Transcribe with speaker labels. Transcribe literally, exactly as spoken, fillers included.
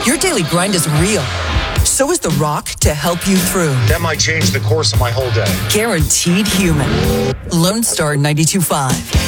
Speaker 1: Your daily grind is real. So is The Rock to help you through.
Speaker 2: That might change the course of my whole day.
Speaker 1: Guaranteed human. Lone Star ninety-two point five.